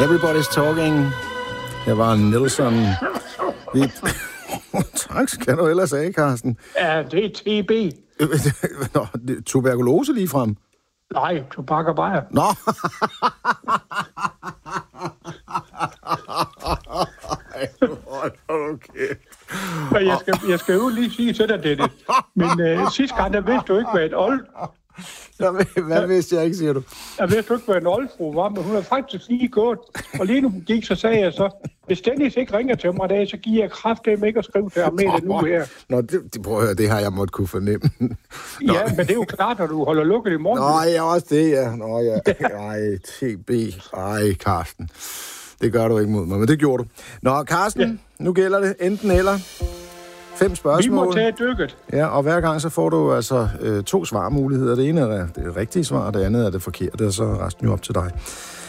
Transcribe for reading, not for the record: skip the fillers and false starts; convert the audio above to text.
Everybody's Talking. Jeg var Nelson. Tak skal du ellers have, Carsten. Ja, det er TB. Nå, tuberkulose lige frem. Nej, tobak og bajer. Nå. Okay. Men jeg skal jo lige sige til dig, Dennis. Men sidste gang, der vidste du ikke, hvad et old... Hvad vidste jeg ikke, siger du? Jeg vidste du ikke, hvad en oldfru var, men hun er faktisk lige gået. Og lige nu hun gik, så sagde jeg så, hvis Dennis ikke ringer til mig i dag, så giver jeg kraftedeme ikke at skrive til ham med det nu her. Nå, prøv at høre, det har jeg måtte kunne fornemme. Ja, men det er jo klart, når du holder lukket i morgen. Nå, ja, også det, ja. Nå, ja. Ej, TB. Ej, Carsten. Det gør du ikke mod mig, men det gjorde du. Nå, Carsten, Nu gælder det enten eller. 5 spørgsmål. Vi må tage dykket. Ja, og hver gang så får du altså 2 svarmuligheder. Det ene er det rigtige svar, og det andet er det forkerte, og så er resten jo op til dig.